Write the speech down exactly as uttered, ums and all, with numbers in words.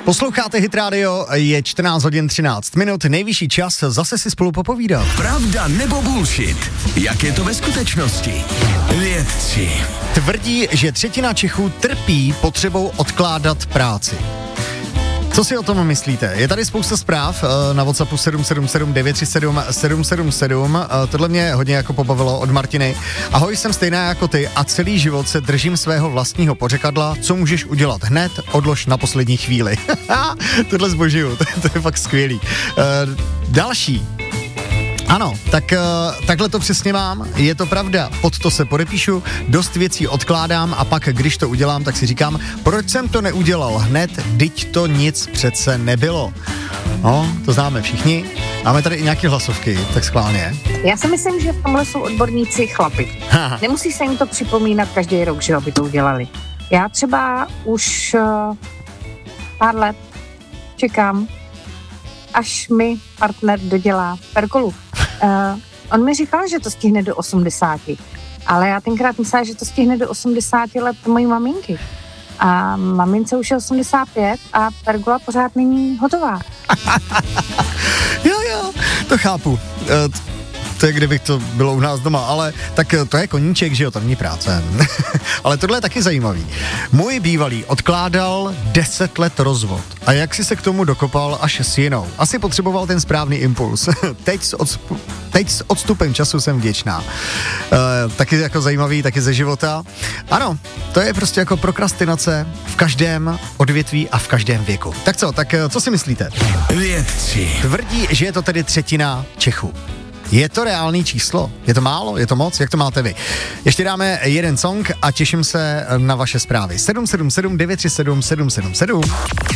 Posloucháte Hit Radio, je čtrnáct hodin třináct minut, nejvyšší čas zase si spolu popovídat. Pravda nebo bullshit? Jak je to ve skutečnosti? Vědci tvrdí, že třetina Čechů trpí potřebou odkládat práci. Co si o tom myslíte? Je tady spousta zpráv na WhatsAppu sedm sedm sedm devět tři sedm sedm sedm sedm. Tohle mě hodně jako pobavilo od Martiny. Ahoj, jsem stejná jako ty a celý život se držím svého vlastního pořekadla. Co můžeš udělat hned, odlož na poslední chvíli. Tohle zbožuju, to, to je fakt skvělý. Další. Ano, tak uh, takhle to přesně mám, je to pravda, pod to se podepíšu, dost věcí odkládám a pak, když to udělám, tak si říkám, proč jsem to neudělal hned, vždyť to nic přece nebylo. No, to známe všichni. Máme tady i nějaké hlasovky, tak schválně. Já si myslím, že v tomhle jsou odborníci chlapi. Nemusí se jim to připomínat každý rok, že by to udělali. Já třeba už uh, pár let čekám, až mi partner dodělá pergolu. Uh, on mi říkal, že to stihne do osmdesáti, ale já tenkrát myslela, že to stihne do osmdesáti let mojí maminky. A mamince už je osmdesát pět a pergola pořád není hotová. Jo, jo, to chápu. Uh, to je, kdybych to bylo u nás doma, ale tak to je koníček, že jo, to není práce. Ale tohle je taky zajímavý. Můj bývalý odkládal deset let rozvod. A jak si se k tomu dokopal až s jinou? Asi potřeboval ten správný impuls. Teď s, odsp- teď s odstupem času jsem vděčná. E, taky jako zajímavý, taky ze života. Ano, to je prostě jako prokrastinace v každém odvětví a v každém věku. Tak co, tak co si myslíte? Vědci tvrdí, že je to tedy třetina Čechů. Je to reálný číslo? Je to málo? Je to moc? Jak to máte vy? Ještě dáme jeden song a těším se na vaše zprávy. sedm sedm sedm devět tři sedm sedm sedm sedm.